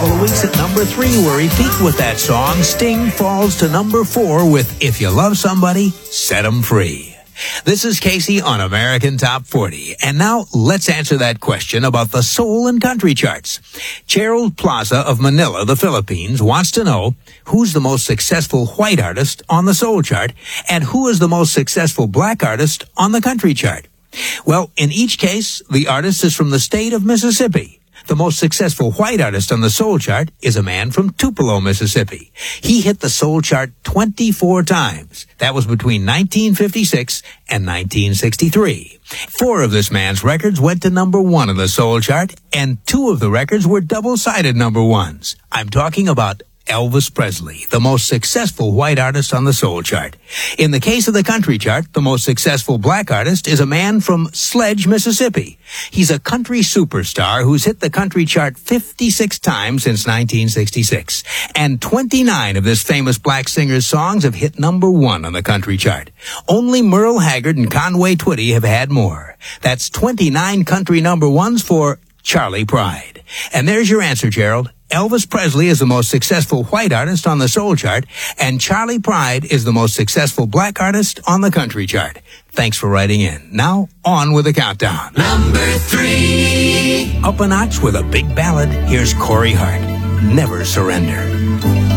couple of weeks at number 3, where he peaked with that song. Sting falls to number 4 with If You Love Somebody, Set 'Em Free. This is Casey on American Top 40. And now let's answer that question about the soul and country charts. Gerald Plaza of Manila, the Philippines, wants to know who's the most successful white artist on the soul chart and who is the most successful black artist on the country chart. Well, in each case, the artist is from the state of Mississippi. The most successful white artist on the soul chart is a man from Tupelo, Mississippi. He hit the soul chart 24 times. That was between 1956 and 1963. 4 of this man's records went to number 1 on the soul chart, and 2 of the records were double-sided number 1s. I'm talking about Elvis Presley, the most successful white artist on the soul chart. In the case of the country chart, the most successful black artist is a man from Sledge, Mississippi. He's a country superstar who's hit the country chart 56 times since 1966. And 29 of this famous black singer's songs have hit number 1 on the country chart. Only Merle Haggard and Conway Twitty have had more. That's 29 country number 1s for Charlie Pride. And there's your answer, Gerald. Elvis Presley is the most successful white artist on the soul chart, and Charlie Pride is the most successful black artist on the country chart. Thanks for writing in. Now, on with the countdown. Number 3. Up a notch with a big ballad, here's Corey Hart, Never Surrender.